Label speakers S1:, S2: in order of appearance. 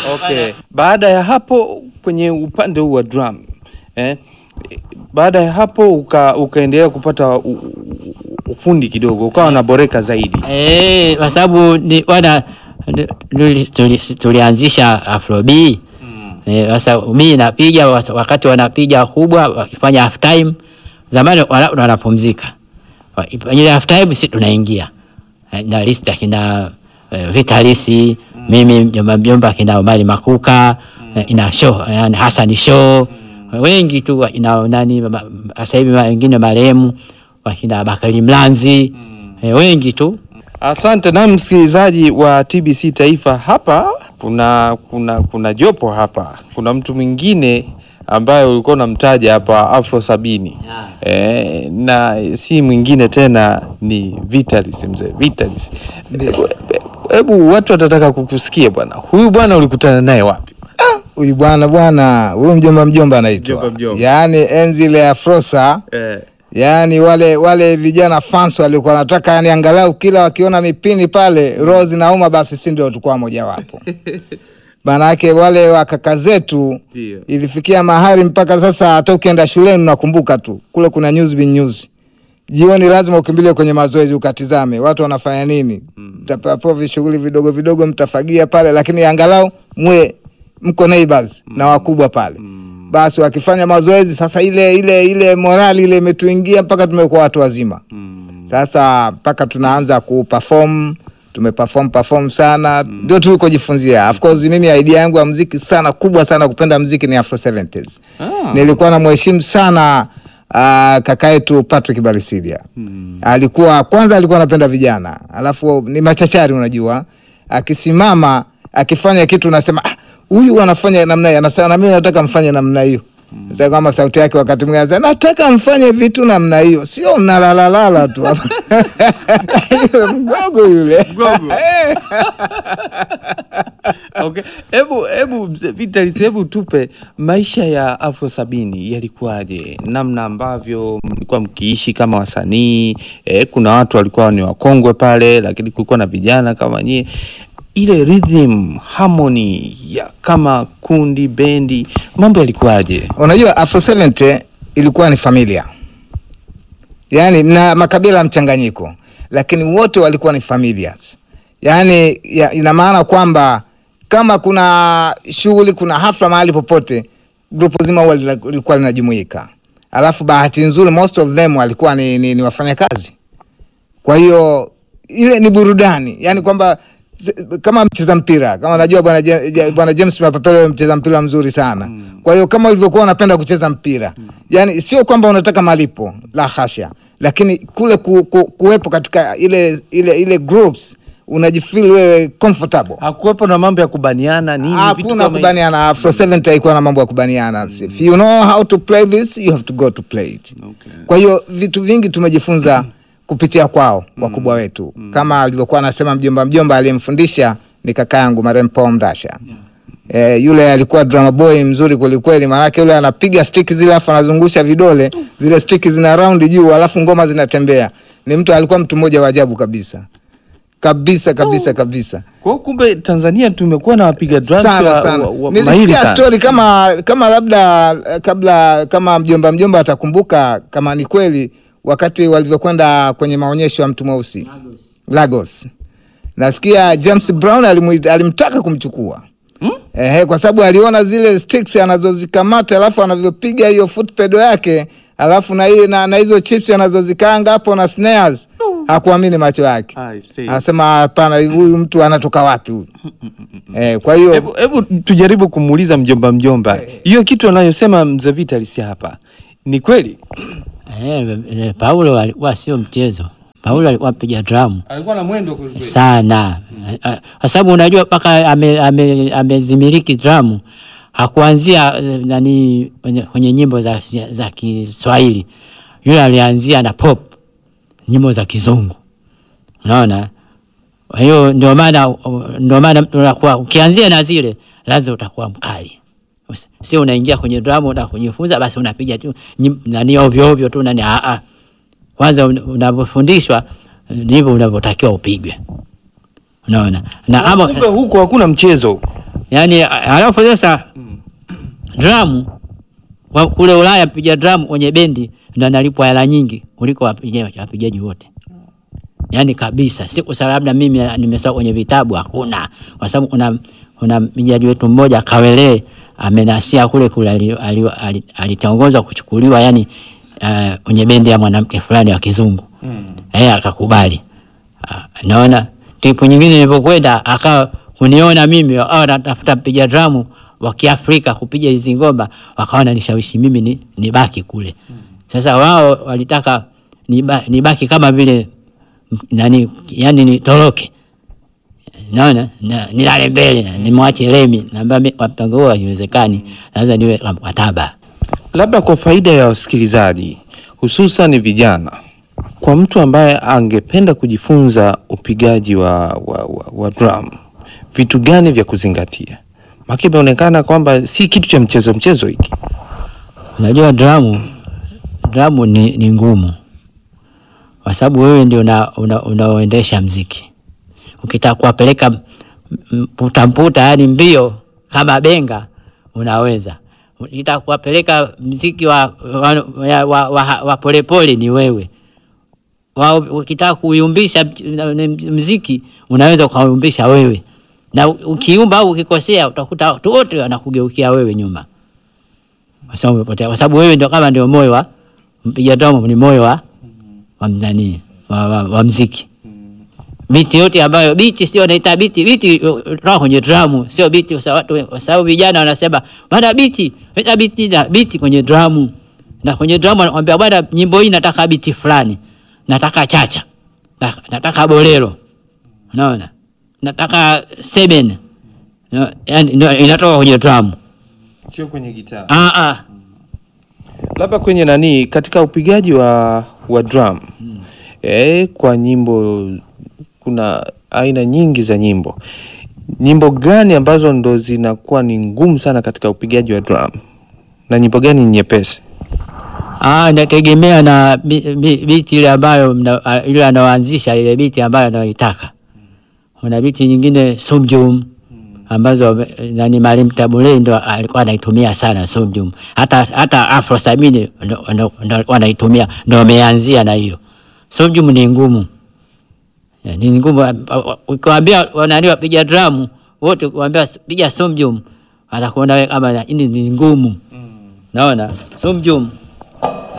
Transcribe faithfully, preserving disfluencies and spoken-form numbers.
S1: Okay. Baada ya hapo kwenye upande huu wa drum, eh, baada ya hapo uka, ukaendelea kupata u, u, ufundi kidogo, ukawa unaboreka zaidi.
S2: Eh, kwa sababu ni wana tulianzisha Afrobeat. Mm. Eh, sasa mimi napiga wakati wanapiga kubwa wakifanya half time. Zamani wanapumzika. Ile half time sisi tunaingia. Na list kina uh, Vitalisi, mm. mimi mjomba mjomba kina Omari Makuka, mm. ina show, yani Hassan show. Mm. Wengi tu ina nani sasa hivi wengine marehemu wakina Bakari Mlanzi. Mm. E, wengi tu.
S1: Asante. Na msikilizaji wa T B C Taifa, hapa kuna kuna kuna jopo hapa. Kuna mtu mwingine ambaye ulikuwa unamtaja hapa Afro sabini. Yeah. Eh, na si mwingine tena ni Vitalis, mzee Vitalis. Hebu watu watataka kukusikia bwana. Huyu bwana ulikutana naye wapi?
S3: Ah, huyu bwana bwana, huyu mjomba mjomba anaitwa. Yaani enzi ile ya Afrosa. Eh. Yaani wale wale vijana fans walikuwa wanataka yani angalau kila wakiona mipini pale Rose na Uma basi si ndio tukua moja wapo. Manake wale wakaka zetu Dio. Ilifikia mahali mpaka sasa hata ukienda shuleni unakumbuka tu kule kuna news bin news. Jioni lazima ukimbilie kwenye mazoezi ukatizame watu wanafanya nini. Mm. Mtapapo vishughuli vidogo vidogo mtafagia pale lakini angalau mwe mko neighbors mm. na wakubwa pale. Mm. Basi wakifanya mazoezi sasa ile ile ile morali ile imetuingia mpaka tumekuwa watu wazima. Mm. Sasa mpaka tunaanza kuperform, tumeperform perform sana ndio mm. tulikojifunzia. Of course mimi idea yangu ya muziki sana kubwa sana kupenda muziki ni Afro seventies. Ah. Nilikuwa na mheshimu sana uh, kaka yetu Patrick Balisidia. Mm. Alikuwa kwanza alikuwa anapenda vijana. Alafu ni machachari unajua. Akisimama akifanya kitu unasema ah huyu anafanya namna hiyo, anasema na mimi nataka mfanye namna hiyo. Mm. Sasa kama sauti yake wakati mwingine anasema nataka mfanye vitu namna hiyo, sio unalalalala tu. Mgogo yule. Mgogo.
S1: Okay. Hebu hebu Vitalis, hebu tupe maisha ya Afro sabini yalikuwaje? Namna ambavyo mlikuwa mkiishi kama wasanii, eh, kuna watu walikuwa ni wakongwe pale lakini kulikuwa na vijana kama nyie. Ile rhythm, harmony ya kama kundi, bendi, mambo yalikuwaje?
S3: Unajua Afro seventy ilikuwa ni familia. Yaani na makabila mchanganyiko, lakini wote walikuwa ni familias. Yaani ya, ina maana kwamba kama kuna shughuli, kuna hafla mahali popote, grupu zima walikuwa linajumuika. Alafu bahati nzuri most of them walikuwa ni, ni, ni wafanyakazi. Kwa hiyo ile ni burudani. Yaani kwamba kama mcheza mpira, kama najua bwana bwana James Mapapelo mcheza mpira mzuri sana. Mm. Kwa hiyo kama ulivyokuwa unapenda kucheza mpira, mm. yani sio kwamba unataka malipo, la hasha, lakini kule ku, ku, kuwepo katika ile ile ile groups unajifeel wewe comfortable.
S1: Hakuwepo na mambo ya kubaniana nini
S3: vitu kama hakuna kubaniana. Afro seventy haikuwa na mambo ya kubaniana. Mm. If you know how to play this, you have to go to play it. Okay. Kwa hiyo vitu vingi tumejifunza kupitia kwao wakubwa wetu. Mm. Kama alivyokuwa anasema mjomba mjomba aliyemfundisha ni kaka yangu Marem Paul Mdasha. Yeah. Eh, yule alikuwa drama boy mzuri kweli kweli, maana yake yule anapiga stick zile afa anazungusha vidole, zile stick zina round juu alafu ngoma zinatembea. Ni mtu alikuwa mtu mmoja wa ajabu kabisa. Kabisa kabisa kabisa.
S1: Kwa kumbe Tanzania tumekuwa na wapiga drums
S3: sana, sana. Wa, wa, nilisikia story kama kama labda kabla kama mjomba mjomba atakumbuka kama ni kweli wakati walivyokwenda kwenye maonyesho ya mtu mweusi Lagos. Lagos. Nasikia James Brown alimuita, alimtaka kumchukua. Hmm? Eh, kwa sababu aliona zile sticks anazozikamata alafu anavyopiga hiyo foot pedal yake, alafu na hii na, na hizo chips anazozikaanga hapo na snares. Hmm. Hakuamini macho yake. Anasema hapana, huyu mtu anatoka wapi huyu? Eh, kwa hiyo
S1: hebu hebu tujaribu kumuuliza mjomba mjomba. Hiyo kitu anayosema mzee Vitalis hapa ni kweli?
S2: Eh, Paulo alikuwa sio mchezo. Paulo alikuwa mpiga drum.
S1: Alikuwa na mwendo kweli
S2: sana. Kwa sababu unajua paka amezimiliki ame, ame drum hakuanzia nani kwenye nyimbo za za Kiswahili. Yule alianzia na pop, nyimbo za Kizungu. Unaona? Kwa hiyo ndio maana ndio maana unakuwa ukianzia na zile lazima utakuwa mkali. Sio unaingia kwenye drum na kujifunza basi unapiga tu nani ovyo ovyo tu nani a a. Kwanza unapofundishwa ndivyo unavyotakiwa upigwe. Unaona?
S1: Na ama kumbe huko hakuna mchezo.
S2: Yani alafu sasa drum wa kule Ulaya piga drum kwenye bendi ndio analipwa hela nyingi kuliko wapigaji wapigaji wote. Yani kabisa, siku labda mimi nimesoma kwenye vitabu hakuna, kwa sababu kuna kuna mpigaji wetu mmoja Kawele amenasia kule kule alitangazwa kuchukuliwa yani uh, kwenye bendi ya mwanamke fulani wa kizungu. Mm. Eh akakubali. Uh, naona tipu nyingine nilipokwenda akawa kuniona mimi au natafuta mpiga drum wa Kiafrika kupiga hizo ngoma, wakaona nishawishi mimi ni nibaki kule. Mm. Sasa wao walitaka nibaki, nibaki kama vile nani yani nitoroke. Naona na nilale mbele nimwache Remi naambia mpango huo haiwezekani, lazima niwe mkataba.
S1: Labda kwa faida ya wasikilizaji hususan vijana, kwa mtu ambaye angependa kujifunza upigaji wa wa, wa, wa drum, vitu gani vya kuzingatia? Maana inaonekana kwamba si kitu cha mchezo mchezo hiki.
S2: Unajua drum drum ni, ni ngumu. Kwa sababu wewe ndio una, una, unaoendesha muziki. Ukitaka kuwapeleka putamputa yani mbio kama benga unaweza. Ukitaka kuwapeleka muziki wa wa, wa, wa, wa pole pole ni wewe. Wa ukitaka kuyumbisha muziki unaweza kuyumbisha wewe. Na ukiumba au ukikosea utakuta watu wote wanakugeukia wewe nyuma. Kwa sababu umepotea. Kwa sababu wewe ndio kama ndio moyo wa mpiga drum, ni moyo wa wa mdani wa, wa, wa muziki. Biti yote ambayo biti sio naita biti biti roho kwenye drum sio biti kwa sababu vijana wanasema bwana biti weka biti na biti kwenye drum, na kwenye drum wanakuambia bwana nyimbo hii nataka biti fulani, nataka chacha, nataka bolero, unaona, nataka seven, no, yani no, inatoka kwenye drum
S1: sio kwenye gitaa.
S2: Ah ah.
S1: Labda kwenye nani katika upigaji wa wa drum. Hmm. Eh kwa nyimbo kuna aina nyingi za nyimbo. Nyimbo gani ambazo ndo zinakuwa ni ngumu sana katika upigaji wa drum? Na nyimbo gani ni nyepesi?
S2: Ah, inategemea na biti ile ambayo ile anaoanzisha ile biti ambayo anaitaka. Kuna biti nyingine subjum ambazo nani Maalim Tabule ndo alikuwa anaitumia sana subjum. Hata hata Afro Sabini ndo alikuwa anaitumia, ndo ameanzia na hiyo. Subjum ni ngumu. Ya, ni ngumu. Ukiwaambia wanani wapiga drum wote ukiwaambia piga subjum atakuona wewe kama ni ngumu. Mm. Naona subjum